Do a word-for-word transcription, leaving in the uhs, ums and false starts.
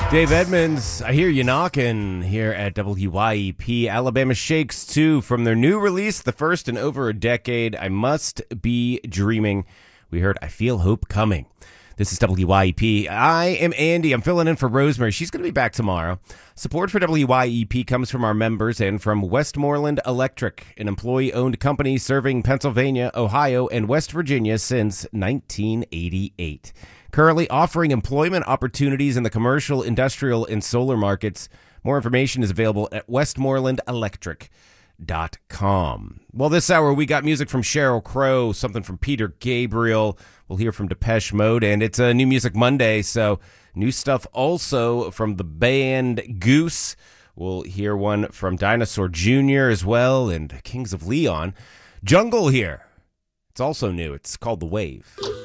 Dave Edmonds, I hear you knocking here at W Y E P. Alabama Shakes two from their new release, the first in over a decade, I Must Be Dreaming. We heard I Feel Hope Coming. This is W Y E P. I am Andy. I'm filling in for Rosemary. She's going to be back tomorrow. Support for W Y E P comes from our members and from Westmoreland Electric, an employee-owned company serving Pennsylvania, Ohio, and West Virginia since nineteen eighty-eight. Currently offering employment opportunities in the commercial, industrial, and solar markets. More information is available at westmoreland electric dot com. Well, this hour we got music from Sheryl Crow, something from Peter Gabriel. We'll hear from Depeche Mode, and it's a New Music Monday, so new stuff also from the band Goose. We'll hear one from Dinosaur Junior as well, and Kings of Leon. Jungle here. It's also new. It's called The Wave.